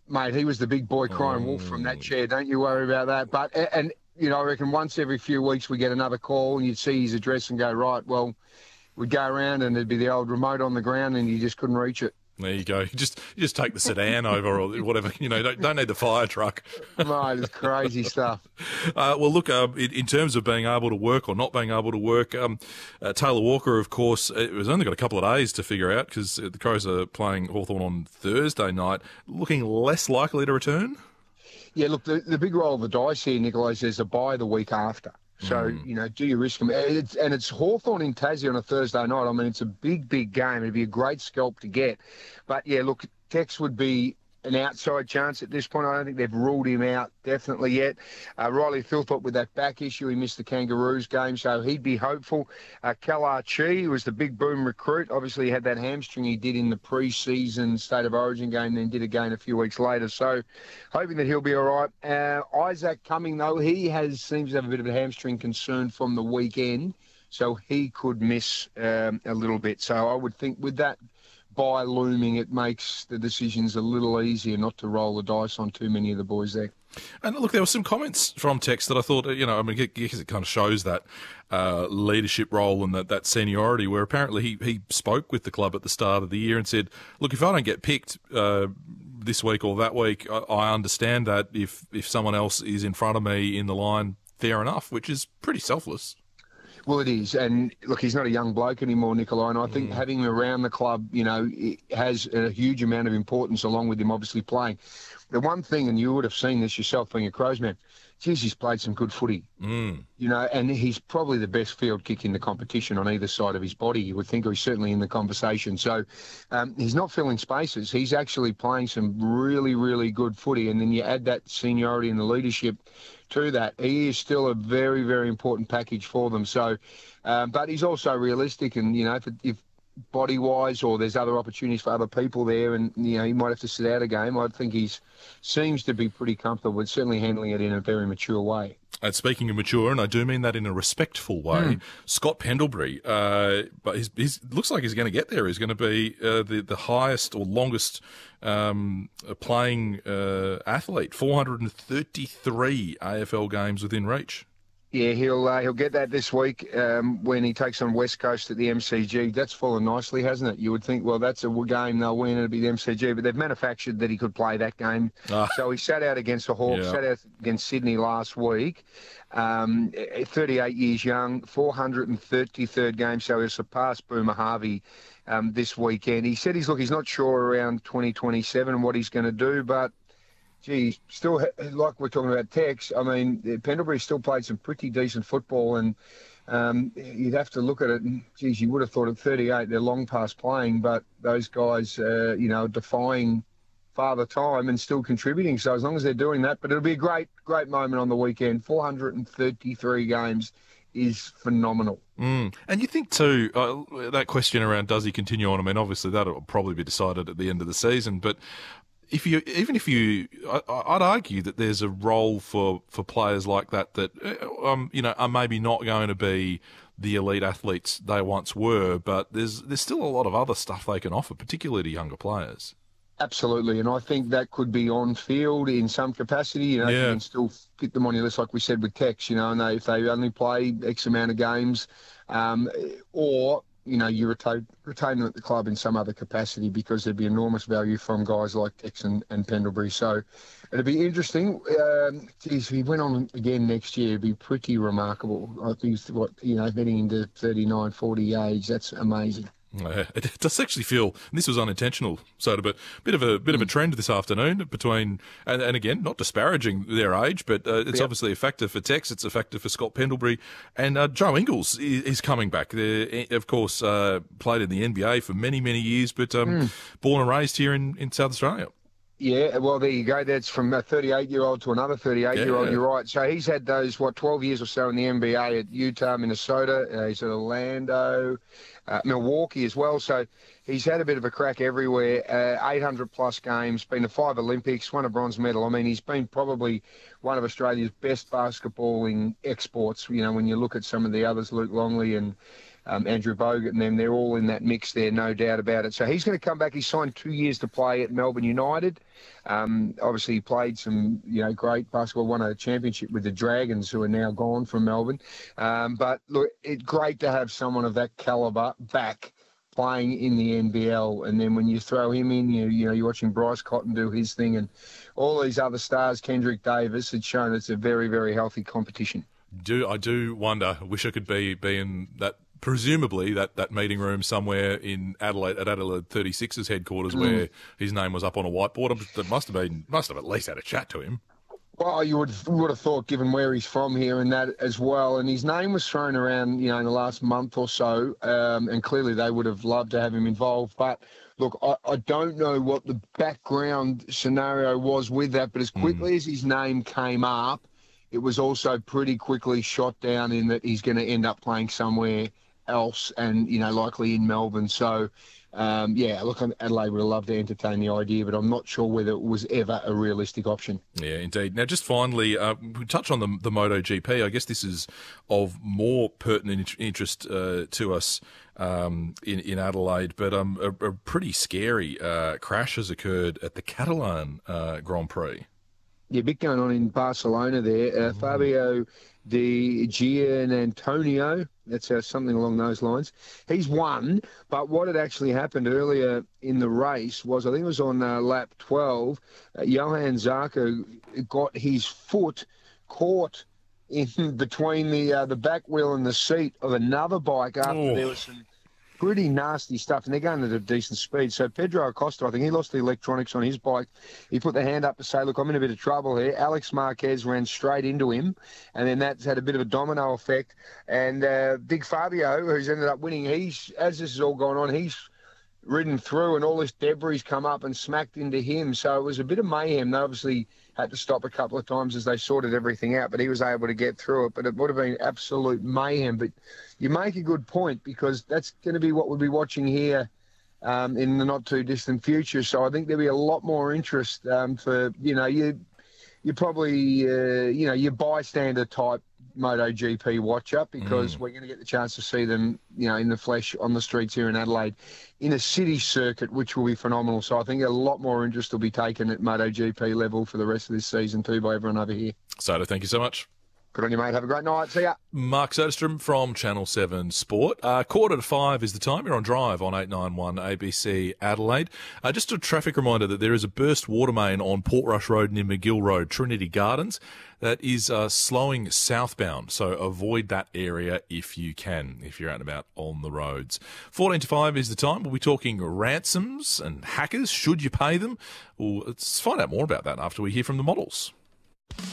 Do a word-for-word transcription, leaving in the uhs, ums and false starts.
Mate, he was the big boy crying wolf from that chair. Don't you worry about that. But, and, you know, I reckon once every few weeks we get another call and you'd see his address and go, right, well, we'd go around and there'd be the old remote on the ground and you just couldn't reach it. There you go. You just you just take the sedan over or whatever. You know, don't, don't need the fire truck. Mate, it's crazy stuff. Uh, well, look, uh, in, in terms of being able to work or not being able to work, um, uh, Taylor Walker, of course, it was only got a couple of days to figure out because the Crows are playing Hawthorn on Thursday night, looking less likely to return. Yeah, look, the, the big roll of the dice here, Nicola, is there's a bye the week after. So, mm. you know, do you risk them? It's, and it's Hawthorn in Tassie on a Thursday night. I mean, it's a big, big game. It'd be a great scalp to get. But, yeah, look, Tex would be an outside chance at this point. I don't think they've ruled him out definitely yet. Uh, Riley Philpott with that back issue, he missed the Kangaroos game, so he'd be hopeful. Uh, Kalar Chi was the big boom recruit. Obviously, he had that hamstring he did in the pre-season State of Origin game, then did again a few weeks later. So hoping that he'll be all right. Uh, Isaac Cumming, though, he has seems to have a bit of a hamstring concern from the weekend, so he could miss um, a little bit. So I would think with that by looming, it makes the decisions a little easier not to roll the dice on too many of the boys there. And look, there were some comments from Tex that I thought, you know, I mean, it, it kind of shows that uh, leadership role and that, that seniority where apparently he, he spoke with the club at the start of the year and said, look, if I don't get picked uh, this week or that week, I, I understand that if, if someone else is in front of me in the line, fair enough, which is pretty selfless. Well, it is. And, look, he's not a young bloke anymore, Nikolai, and I think mm. having him around the club, you know, has a huge amount of importance along with him obviously playing. The one thing, and you would have seen this yourself being a Crows man, geez, he's played some good footy. Mm. You know, and he's probably the best field kick in the competition on either side of his body, you would think, or he's certainly in the conversation. So um, he's not filling spaces. He's actually playing some really, really good footy. And then you add that seniority and the leadership to that. He is still a very, very important package for them. So, um, but he's also realistic, and, you know, if, if body-wise or there's other opportunities for other people there and, you know, he might have to sit out a game, I think he's seems to be pretty comfortable with certainly handling it in a very mature way. And speaking of mature, and I do mean that in a respectful way, mm. Scott Pendlebury, uh, but he's, he's looks like he's going to get there. He's going to be uh, the the highest or longest um, playing uh, athlete, four hundred thirty-three A F L games within reach. Yeah, he'll uh, he'll get that this week um, when he takes on West Coast at the M C G. That's fallen nicely, hasn't it? You would think, well, that's a game they'll win, it'll be the M C G, but they've manufactured that he could play that game. Ah. So he sat out against the Hawks, yeah. sat out against Sydney last week. Um, thirty-eight years young, four hundred thirty-third game, so he'll surpass Boomer Harvey um, this weekend. He said he's look, he's not sure around twenty twenty-seven what he's going to do, but gee, still, like we're talking about Tex, I mean, Pendlebury still played some pretty decent football, and um, you'd have to look at it, and, geez, you would have thought at thirty-eight they're long past playing, but those guys, uh, you know, defying father time and still contributing. So as long as they're doing that, but it'll be a great, great moment on the weekend. four hundred thirty-three games is phenomenal. Mm. And you think, too, uh, that question around does he continue on, I mean, obviously that'll probably be decided at the end of the season, but If you, even if you, I, I'd argue that there's a role for, for players like that that, um, you know, are maybe not going to be the elite athletes they once were, but there's there's still a lot of other stuff they can offer, particularly to younger players. Absolutely, and I think that could be on field in some capacity. You know, yeah. you can still fit them on your list, like we said with Tex. You know, and they, if they only play X amount of games, um, or you know, you retain, retain them at the club in some other capacity because there'd be enormous value from guys like Tex and, and Pendlebury. So it'd be interesting. Um, geez, if he went on again next year, it'd be pretty remarkable. I think, what, you know, heading into thirty-nine, forty age, that's amazing. Uh, it does actually feel, and this was unintentional, so but a bit of a bit of a trend this afternoon between, and, and again, not disparaging their age, but uh, it's yep. obviously a factor for Tex, it's a factor for Scott Pendlebury, and uh, Joe Ingles is, is coming back. They're, of course, uh, played in the N B A for many, many years, but um, mm. born and raised here in, in South Australia. Yeah, well, there you go. That's from a thirty-eight-year-old to another thirty-eight-year-old. Yeah. You're right. So he's had those, what, twelve years or so in the N B A at Utah, Minnesota. Uh, he's at Orlando, uh, Milwaukee as well. So he's had a bit of a crack everywhere. Uh, eight hundred plus games, been to five Olympics, won a bronze medal. I mean, he's been probably one of Australia's best basketballing exports. You know, when you look at some of the others, Luke Longley and um, Andrew Bogut and them, they're all in that mix there, no doubt about it. So he's going to come back. He signed two years to play at Melbourne United. Um, obviously, he played some, you know, great basketball, won a championship with the Dragons, who are now gone from Melbourne. Um, but look, it's great to have someone of that calibre back playing in the N B L, and then when you throw him in, you you know, you're watching Bryce Cotton do his thing, and all these other stars, Kendrick Davis, had shown it's a very, very healthy competition. Do I do wonder? I wish I could be be in that, presumably that, that meeting room somewhere in Adelaide at Adelaide thirty-six's headquarters, mm. where his name was up on a whiteboard. That must have been must have at least had a chat to him. Well, you would would have thought, given where he's from here and that as well, and his name was thrown around, you know, in the last month or so, um, and clearly they would have loved to have him involved. But look, I, I don't know what the background scenario was with that, but as quickly mm. as his name came up, it was also pretty quickly shot down in that he's going to end up playing somewhere else, and you know, likely in Melbourne. So. Um, yeah, look, Adelaide would have loved to entertain the idea, but I'm not sure whether it was ever a realistic option. Yeah, indeed. Now, just finally, uh, we touch on the, the MotoGP. I guess this is of more pertinent interest uh, to us um, in, in Adelaide, but um, a, a pretty scary uh, crash has occurred at the Catalan uh, Grand Prix. Yeah, bit going on in Barcelona there. Uh, Fabio Di Giannantonio, that's uh, something along those lines. He's won, but what had actually happened earlier in the race was, I think it was on uh, lap twelve, uh, Johann Zarco got his foot caught in between the uh, the back wheel and the seat of another bike after oh. there was some pretty nasty stuff, and they're going at a decent speed. So Pedro Acosta, I think he lost the electronics on his bike. He put the hand up to say, look, I'm in a bit of trouble here. Alex Marquez ran straight into him, and then that's had a bit of a domino effect. And uh, Big Fabio, who's ended up winning, he's, as this is all going on, he's ridden through, and all this debris come up and smacked into him. So it was a bit of mayhem. They obviously had to stop a couple of times as they sorted everything out, but he was able to get through it. But it would have been absolute mayhem. But you make a good point, because that's going to be what we'll be watching here um, in the not-too-distant future. So I think there'll be a lot more interest um, for, you know, you you probably, uh, you know, your bystander-type MotoGP watcher, because mm. we're going to get the chance to see them, you know, in the flesh on the streets here in Adelaide, in a city circuit, which will be phenomenal. So I think a lot more interest will be taken at MotoGP level for the rest of this season too by everyone over here. Soda, thank you so much. Good on you, mate. Have a great night. See ya. Mark Soderstrom from Channel seven Sport. Uh, quarter to five is the time. You're on Drive on eight ninety-one A B C Adelaide. Uh, just a traffic reminder that there is a burst water main on Portrush Road near McGill Road, Trinity Gardens, that is uh, slowing southbound. So avoid that area if you can, if you're out and about on the roads. fourteen to five is the time. We'll be talking ransoms and hackers. Should you pay them? Well, let's find out more about that after we hear from the models.